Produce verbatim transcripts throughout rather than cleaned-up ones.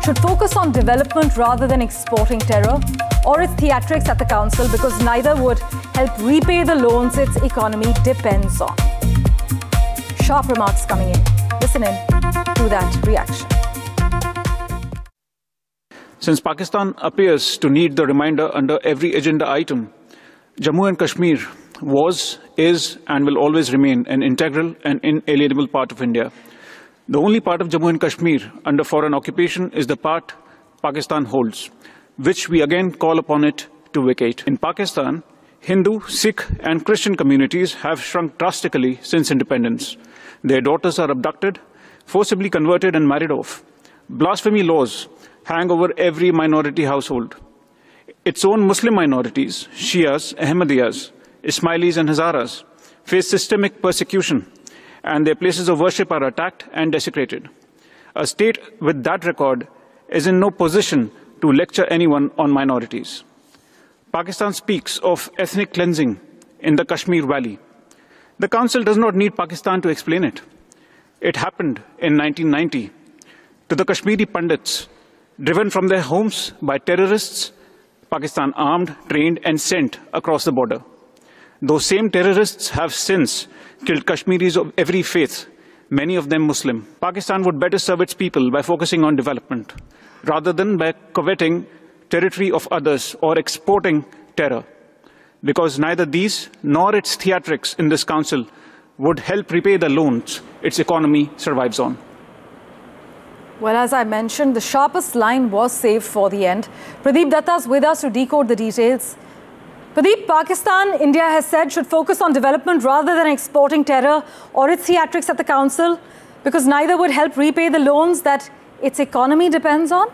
should focus on development rather than exporting terror, or its theatrics at the council, because neither would help repay the loans its economy depends on. Sharp remarks coming in. Listen in to that reaction. Since Pakistan appears to need the reminder under every agenda item, Jammu and Kashmir was, is, and will always remain an integral and inalienable part of India. The only part of Jammu and Kashmir under foreign occupation is the part Pakistan holds, which we again call upon it to vacate. In Pakistan, Hindu, Sikh, and Christian communities have shrunk drastically since independence. Their daughters are abducted, forcibly converted, and married off. Blasphemy laws hang over every minority household. Its own Muslim minorities, Shias, Ahmadiyas, Ismailis, and Hazaras, face systemic persecution, and their places of worship are attacked and desecrated. A state with that record is in no position to lecture anyone on minorities. Pakistan speaks of ethnic cleansing in the Kashmir Valley. The Council does not need Pakistan to explain it. It happened in nineteen ninety to the Kashmiri Pandits, driven from their homes by terrorists, Pakistan armed, trained, and sent across the border. Those same terrorists have since killed Kashmiris of every faith, many of them Muslim. Pakistan would better serve its people by focusing on development, rather than by coveting territory of others or exporting terror, because neither these nor its theatrics in this council would help repay the loans its economy survives on. Well, as I mentioned, the sharpest line was saved for the end. Pradeep Datta's with us to decode the details. Pradeep, Pakistan, India has said, should focus on development rather than exporting terror or its theatrics at the council, because neither would help repay the loans that its economy depends on?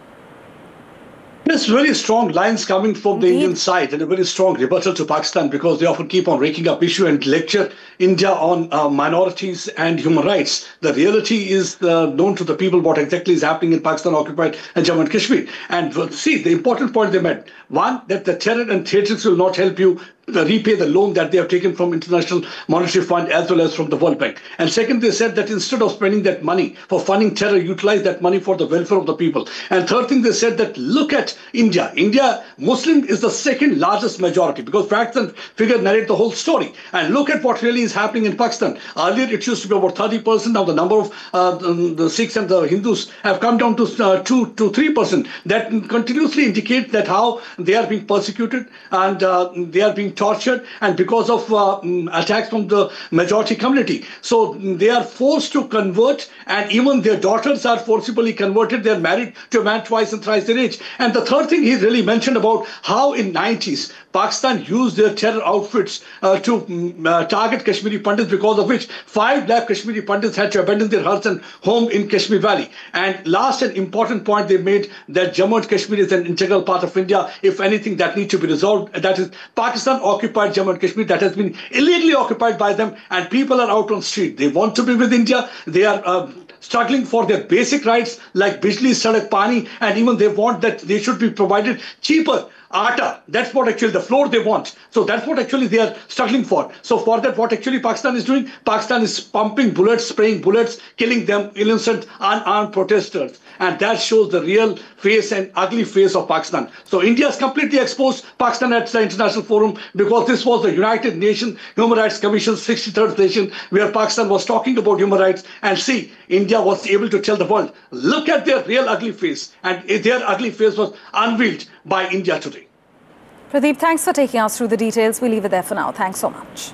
There's very strong lines coming from the Indeed. Indian side, and a very strong rebuttal to Pakistan, because they often keep on raking up issue and lecture India on uh, minorities and human rights. The reality is uh, known to the people what exactly is happening in Pakistan occupied and Jammu and Kashmir. And uh, see, the important point they made, one, that the terror and theatrics will not help you uh, repay the loan that they have taken from International Monetary Fund as well as from the World Bank. And second, they said that instead of spending that money for funding terror, utilize that money for the welfare of the people. And third thing, they said that look at India. India, Muslim is the second largest majority, because facts and figures narrate the whole story. And look at what really is happening in Pakistan. Earlier, it used to be about thirty percent. Now the number of uh, the Sikhs and the Hindus have come down to uh, two to three percent. That continuously indicates that how they are being persecuted and uh, they are being tortured, and because of uh, attacks from the majority community. So they are forced to convert, and even their daughters are forcibly converted. They are married to a man twice and thrice their age. And the third thing he really mentioned about how in nineties Pakistan used their terror outfits uh, to uh, target Kashmiri Pandits, because of which five lakh Kashmiri Pandits had to abandon their hearths and home in Kashmir Valley. And last and important point they made, that Jammu and Kashmir is an integral part of India. If anything that needs to be resolved, that is Pakistan occupied Jammu and Kashmir, that has been illegally occupied by them, and people are out on street. They want to be with India. They are uh, struggling for their basic rights like Bijli, Sadak, Pani, and even they want that they should be provided cheaper Atta. That's what actually the floor they want. So that's what actually they are struggling for. So for that, what actually Pakistan is doing, Pakistan is pumping bullets, spraying bullets, killing them, innocent, unarmed protesters. And that shows the real face and ugly face of Pakistan. So India has completely exposed Pakistan at the international forum, because this was the United Nations Human Rights Commission's sixty-third session, where Pakistan was talking about human rights. And see, India was able to tell the world, look at their real ugly face. And their ugly face was unveiled by India today. Pradeep, thanks for taking us through the details. We'll leave it there for now. Thanks so much.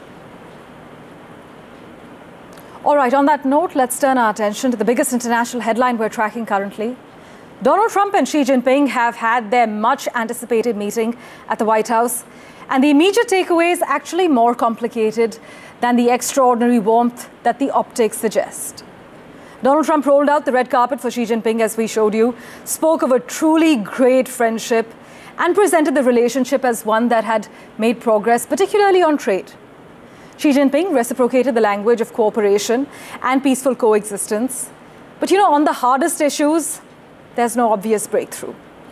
All right, on that note, let's turn our attention to the biggest international headline we're tracking currently. Donald Trump and Xi Jinping have had their much anticipated meeting at the White House, and the immediate takeaway is actually more complicated than the extraordinary warmth that the optics suggest. Donald Trump rolled out the red carpet for Xi Jinping, as we showed you, spoke of a truly great friendship, and presented the relationship as one that had made progress, particularly on trade. Xi Jinping reciprocated the language of cooperation and peaceful coexistence. But you know, on the hardest issues, there's no obvious breakthrough.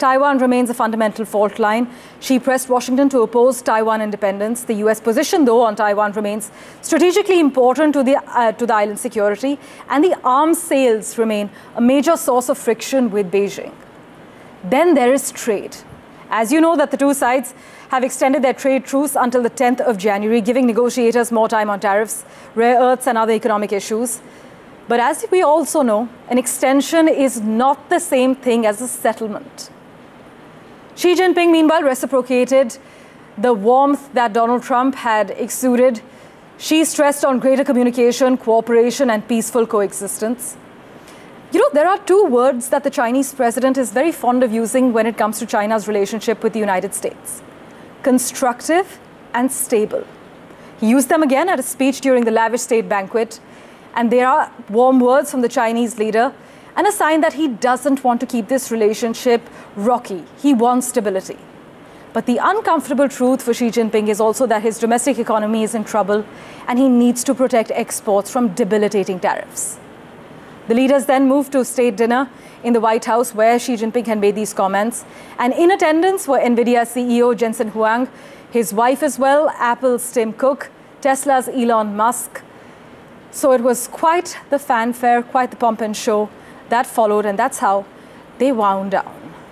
Taiwan remains a fundamental fault line. Xi pressed Washington to oppose Taiwan independence. The U S position, though, on Taiwan remains strategically important to the, uh, to the island's security, and the arms sales remain a major source of friction with Beijing. Then there is trade. As you know, that the two sides have extended their trade truce until the tenth of January, giving negotiators more time on tariffs, rare earths and other economic issues. But as we also know, an extension is not the same thing as a settlement. Xi Jinping, meanwhile, reciprocated the warmth that Donald Trump had exuded. Xi stressed on greater communication, cooperation and peaceful coexistence. You know, there are two words that the Chinese president is very fond of using when it comes to China's relationship with the United States: constructive and stable. He used them again at a speech during the lavish state banquet. And there are warm words from the Chinese leader and a sign that he doesn't want to keep this relationship rocky. He wants stability. But the uncomfortable truth for Xi Jinping is also that his domestic economy is in trouble and he needs to protect exports from debilitating tariffs. The leaders then moved to a state dinner in the White House where Xi Jinping had made these comments. And in attendance were NVIDIA C E O Jensen Huang, his wife as well, Apple's Tim Cook, Tesla's Elon Musk. So it was quite the fanfare, quite the pomp and show that followed, and that's how they wound down.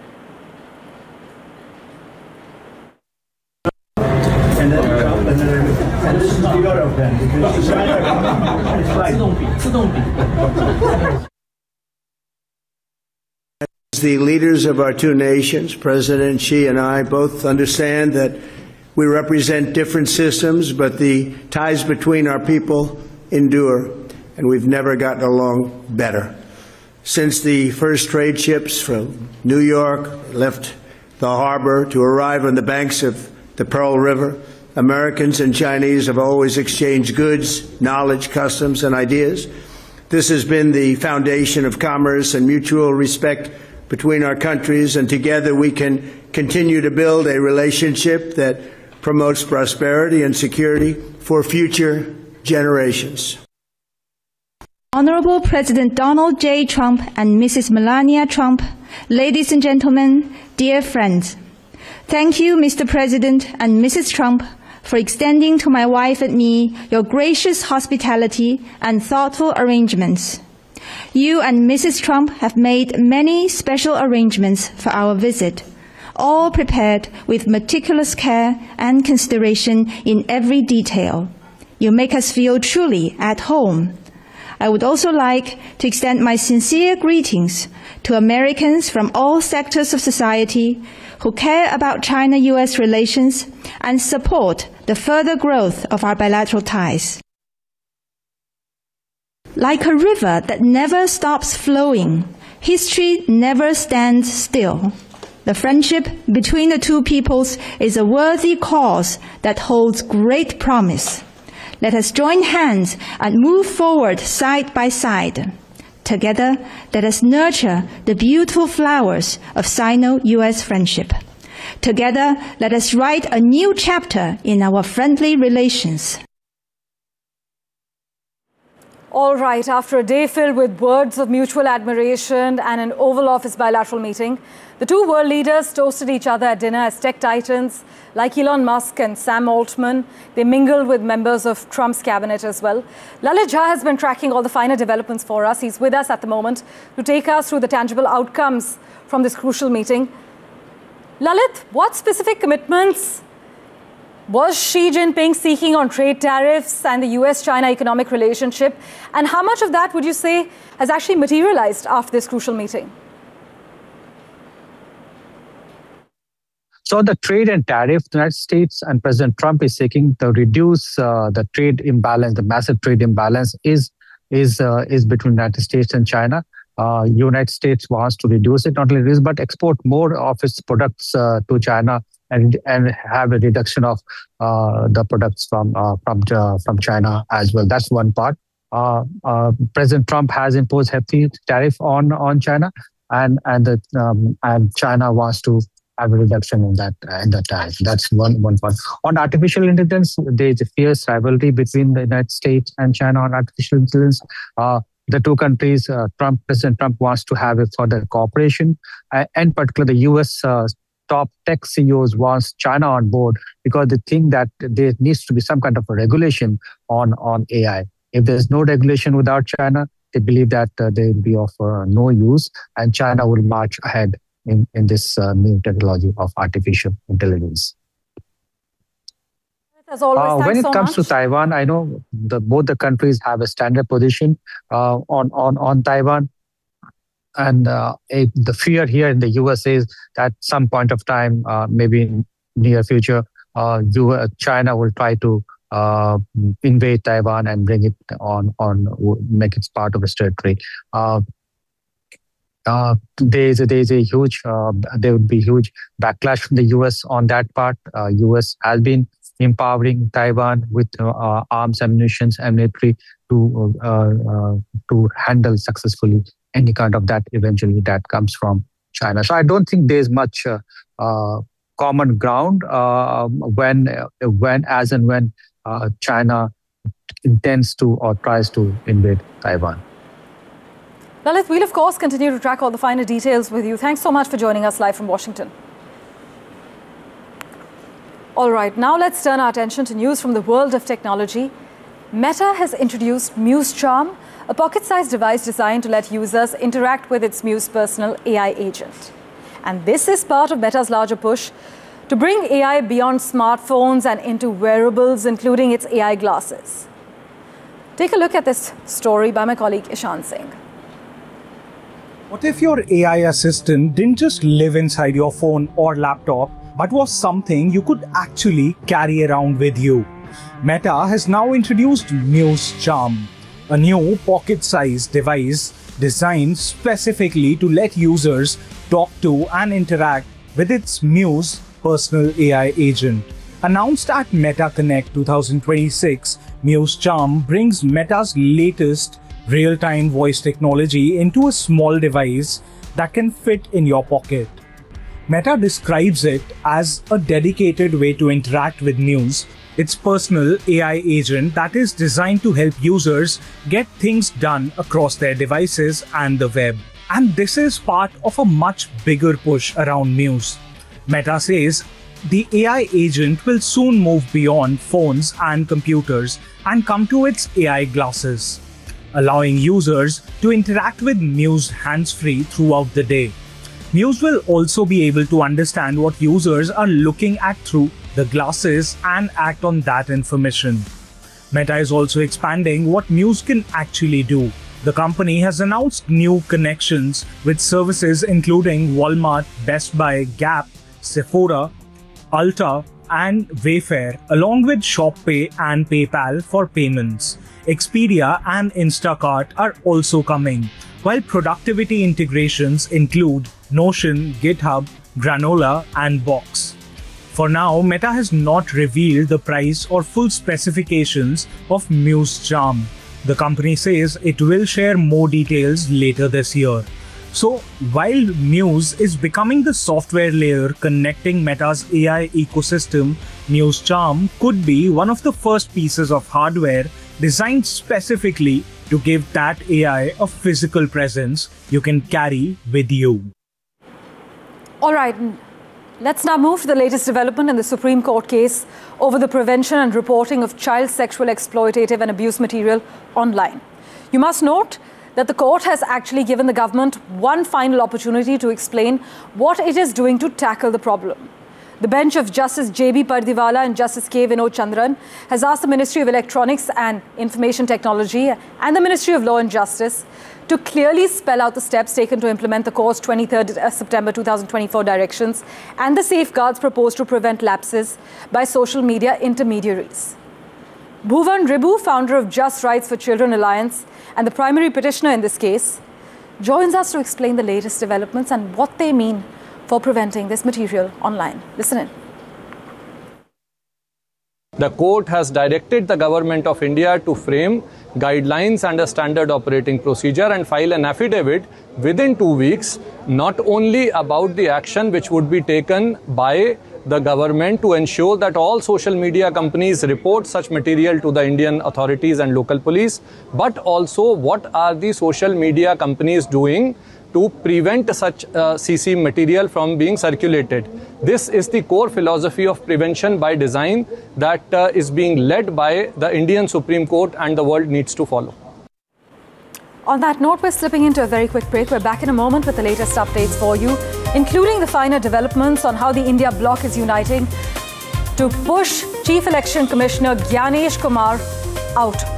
And then, and then, and this is the Europe then, because it's like, As the leaders of our two nations, President Xi and I, both understand that we represent different systems, but the ties between our people endure, and we've never gotten along better. Since the first trade ships from New York left the harbor to arrive on the banks of the Pearl River, Americans and Chinese have always exchanged goods, knowledge, customs, and ideas. This has been the foundation of commerce and mutual respect between our countries, and together we can continue to build a relationship that promotes prosperity and security for future generations. Honorable President Donald J. Trump and Missus Melania Trump, ladies and gentlemen, dear friends, thank you, Mister President and Missus Trump, for extending to my wife and me your gracious hospitality and thoughtful arrangements. You and Missus Trump have made many special arrangements for our visit, all prepared with meticulous care and consideration in every detail. You make us feel truly at home. I would also like to extend my sincere greetings to Americans from all sectors of society who care about China U S relations and support the further growth of our bilateral ties. Like a river that never stops flowing, history never stands still. The friendship between the two peoples is a worthy cause that holds great promise. Let us join hands and move forward side by side. Together, let us nurture the beautiful flowers of Sino-U S friendship. Together, let us write a new chapter in our friendly relations. All right, after a day filled with words of mutual admiration and an Oval Office bilateral meeting, the two world leaders toasted each other at dinner as tech titans like Elon Musk and Sam Altman. They mingled with members of Trump's cabinet as well. Lalit Jha has been tracking all the finer developments for us. He's with us at the moment to take us through the tangible outcomes from this crucial meeting. Lalit, what specific commitments was Xi Jinping seeking on trade tariffs and the U S China economic relationship? And how much of that would you say has actually materialized after this crucial meeting? So on the trade and tariff, the United States and President Trump is seeking to reduce uh, the trade imbalance, the massive trade imbalance is is uh, is between the United States and China. Uh, United States wants to reduce it, not only reduce, but export more of its products uh, to China and and have a reduction of uh, the products from uh, from uh, from China as well. That's one part. Uh, uh, President Trump has imposed hefty tariff on on China, and and the, um, and China wants to have a reduction in that uh, in that tariff. That's one one part. On artificial intelligence, there is a fierce rivalry between the United States and China on artificial intelligence. Uh, the two countries, uh, Trump, President Trump wants to have a further cooperation. Uh, in particular, the U S uh, top tech C E Os wants China on board because they think that there needs to be some kind of a regulation on, on A I. If there's no regulation without China, they believe that uh, they will be of uh, no use, and China will march ahead in, in this uh, new technology of artificial intelligence. As always, uh, when it so comes much. to Taiwan, I know the, both the countries have a standard position uh, on, on, on Taiwan. And uh, a, the fear here in the U S is that some point of time, uh, maybe in near future, uh, you, uh, China will try to uh, invade Taiwan and bring it on, on make it part of its territory. Uh, uh, there is a, there is a huge, uh, there would be huge backlash from the U S on that part. Uh, U S has been empowering Taiwan with uh, arms, ammunition, and military to uh, uh, to handle successfully any kind of that eventually that comes from China. So I don't think there's much uh, uh, common ground uh, when, uh, when, as and when uh, China intends to or tries to invade Taiwan. Lalit, we'll of course continue to track all the finer details with you. Thanks so much for joining us live from Washington. All right, now let's turn our attention to news from the world of technology. Meta has introduced Muse Charm, a pocket-sized device designed to let users interact with its Muse personal A I agent. And this is part of Meta's larger push to bring A I beyond smartphones and into wearables, including its A I glasses. Take a look at this story by my colleague Ishan Singh. What if your A I assistant didn't just live inside your phone or laptop, but was something you could actually carry around with you? Meta has now introduced Muse Charm, a new pocket-sized device designed specifically to let users talk to and interact with its Muse personal A I agent. Announced at Meta Connect twenty twenty-six, Muse Charm brings Meta's latest real-time voice technology into a small device that can fit in your pocket. Meta describes it as a dedicated way to interact with Muse, its personal A I agent that is designed to help users get things done across their devices and the web. And this is part of a much bigger push around Muse. Meta says the A I agent will soon move beyond phones and computers and come to its A I glasses, allowing users to interact with Muse hands-free throughout the day. Muse will also be able to understand what users are looking at through the glasses and act on that information. Meta is also expanding what Muse can actually do. The company has announced new connections with services including Walmart, Best Buy, Gap, Sephora, Ulta, and Wayfair, along with ShopPay and PayPal for payments. Expedia and Instacart are also coming, while productivity integrations include Notion, GitHub, Granola, and Box. For now, Meta has not revealed the price or full specifications of Muse Charm. The company says it will share more details later this year. So, while Muse is becoming the software layer connecting Meta's A I ecosystem, Muse Charm could be one of the first pieces of hardware designed specifically to give that A I a physical presence you can carry with you. All right, let's now move to the latest development in the Supreme Court case over the prevention and reporting of child sexual exploitative and abuse material online. You must note that the court has actually given the government one final opportunity to explain what it is doing to tackle the problem. The bench of Justice J B Pardiwala and Justice K Vinod Chandran has asked the Ministry of Electronics and Information Technology and the Ministry of Law and Justice to clearly spell out the steps taken to implement the court's twenty-third September two thousand twenty-four directions and the safeguards proposed to prevent lapses by social media intermediaries. Bhuvan Ribu, founder of Just Rights for Children Alliance and the primary petitioner in this case, joins us to explain the latest developments and what they mean for preventing this material online. Listen in. The court has directed the government of India to frame guidelines and a standard operating procedure and file an affidavit within two weeks, not only about the action which would be taken by the government to ensure that all social media companies report such material to the Indian authorities and local police, but also what are the social media companies doing to prevent such uh, C C material from being circulated. This is the core philosophy of prevention by design that uh, is being led by the Indian Supreme Court, and the world needs to follow. On that note, we're slipping into a very quick break. We're back in a moment with the latest updates for you, including the finer developments on how the India bloc is uniting to push Chief Election Commissioner Gyanesh Kumar out.